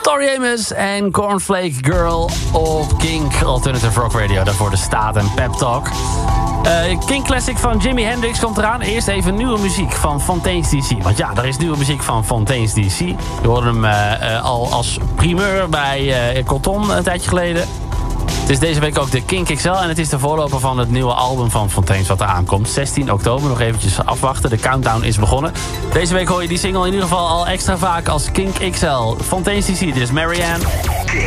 Tori Amos en Cornflake Girl op Kink Alternative Rock Radio. Daarvoor de Staat en Pep Talk. Kink Classic van Jimi Hendrix komt eraan. Eerst even nieuwe muziek van Fontaine's DC. Want ja, er is nieuwe muziek van Fontaine's DC. Je hoorde hem al als primeur bij Cotton een tijdje geleden. Het is deze week ook de Kink XL en het is de voorloper van het nieuwe album van Fontaine's wat er aankomt. 16 oktober, nog eventjes afwachten. De countdown is begonnen. Deze week hoor je die single in ieder geval al extra vaak als Kink XL. Fontaine's DC, dit is Marianne.